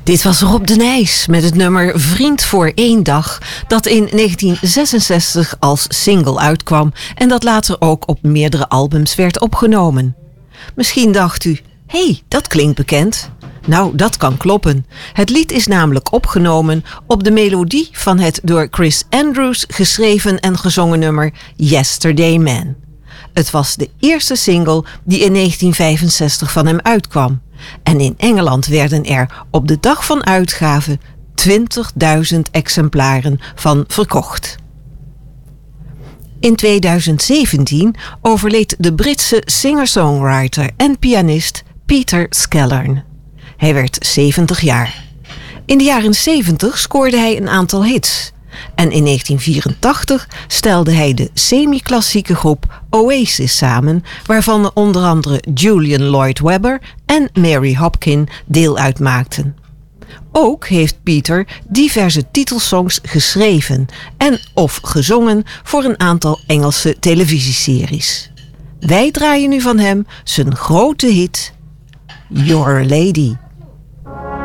Dit was Rob de Nijs met het nummer Vriend voor één dag, dat in 1966 als single uitkwam en dat later ook op meerdere albums werd opgenomen. Misschien dacht u, hé, dat klinkt bekend. Nou, dat kan kloppen. Het lied is namelijk opgenomen op de melodie van het door Chris Andrews geschreven en gezongen nummer Yesterday Man. Het was de eerste single die in 1965 van hem uitkwam. En in Engeland werden er op de dag van uitgave 20.000 exemplaren van verkocht. In 2017 overleed de Britse singer-songwriter en pianist Peter Skellern. Hij werd 70 jaar. In de jaren 70 scoorde hij een aantal hits. En in 1984 stelde hij de semi-klassieke groep Oasis samen, waarvan onder andere Julian Lloyd Webber en Mary Hopkin deel uitmaakten. Ook heeft Peter diverse titelsongs geschreven en of gezongen voor een aantal Engelse televisieseries. Wij draaien nu van hem zijn grote hit Your Lady.